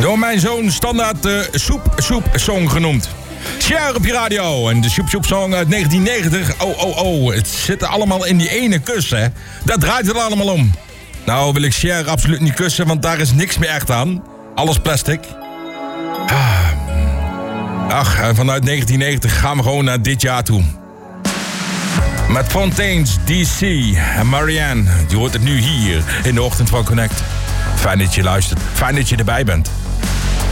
Door mijn zoon standaard de Soep Song genoemd. Cher op je radio en de Soep Song uit 1990. Oh, het zit allemaal in die ene kus, hè. Daar draait het allemaal om. Nou wil ik Cher absoluut niet kussen, want daar is niks meer echt aan. Alles plastic. Ach, en vanuit 1990 gaan we gewoon naar dit jaar toe. Met Fontaines, DC en Marianne. Je hoort het nu hier in de ochtend van Connect. Fijn dat je luistert. Fijn dat je erbij bent.